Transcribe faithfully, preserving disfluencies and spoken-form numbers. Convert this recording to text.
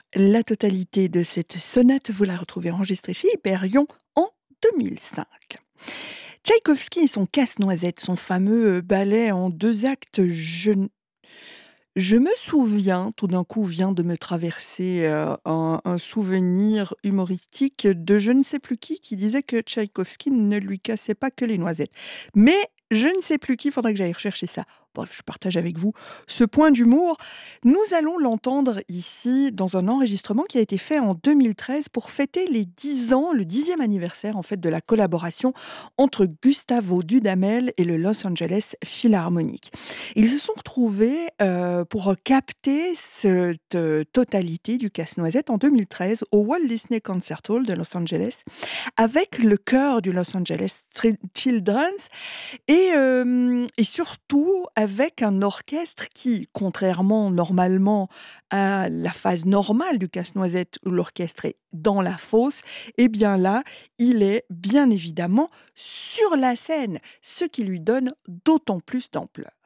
La totalité de cette sonate, vous la retrouvez enregistrée chez Hyperion en deux mille cinq. Tchaïkovski et son Casse-Noisette, son fameux, heu, ballet en deux actes, je n je me souviens, tout d'un coup vient de me traverser, heu, un un souvenir humoristique de je ne sais plus qui, qui disait que Tchaïkovski ne lui cassait pas que les noisettes. Mais je ne sais plus qui, faudrait que j'aille rechercher ça. Bref, je partage avec vous ce point d'humour. Nous allons l'entendre ici dans un enregistrement qui a été fait en deux mille treize pour fêter les dix ans, le dixième anniversaire en fait de la collaboration entre Gustavo Dudamel et le Los Angeles Philharmonic. Ils se sont retrouvés, heu, pour capter cette, heu, totalité du Casse-Noisette en deux mille treize au Walt Disney Concert Hall de Los Angeles, avec le chœur du Los Angeles Tri Children's et hem et surtout avec un orchestre qui, contrairement normalement à la phase normale du Casse-Noisette où l'orchestre est dans la fosse, et bien là, il est bien évidemment sur la scène, ce qui lui donne d'autant plus d'ampleur.